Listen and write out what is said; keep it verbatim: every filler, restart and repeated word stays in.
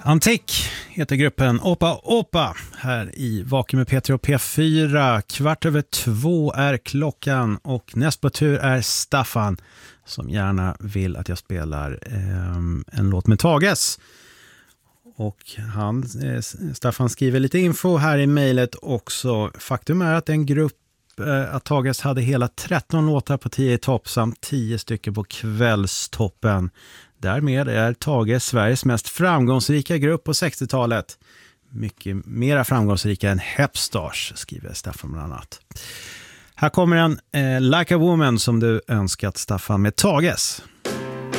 Antik heter gruppen Opa Opa här i Vaken med P tre och P fyra. Kvart över två är klockan och näst på tur är Staffan som gärna vill att jag spelar eh, en låt med Tages. Och han, eh, Staffan skriver lite info här i mejlet också. Faktum är att en grupp eh, att Tages hade hela tretton låtar på tio i topp samt tio stycken på kvällstoppen. Därmed är Tage Sveriges mest framgångsrika grupp på sextiotalet. Mycket mera framgångsrika än Hepstars, skriver Staffan bland annat. Här kommer en eh, Like a Woman som du önskat, Staffan, med Tages.